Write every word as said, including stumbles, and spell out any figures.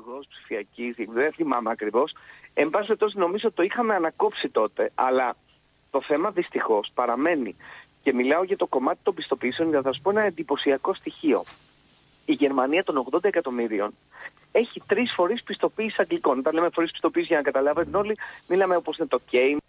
υπουργός ψηφιακής, δεν θυμάμαι ακριβώς. Εν πάση περιπτώσει, νομίζω το είχαμε ανακόψει τότε, αλλά το θέμα δυστυχώς παραμένει. Και μιλάω για το κομμάτι των πιστοποιήσεων, για να θα σου πω ένα εντυπωσιακό στοιχείο. Η Γερμανία των ογδόντα εκατομμύριων έχει τρεις φορείς πιστοποίηση αγγλικών. Όταν λέμε φορείς πιστοποίηση, για να καταλάβετε όλοι, μιλάμε όπως είναι το Cambridge,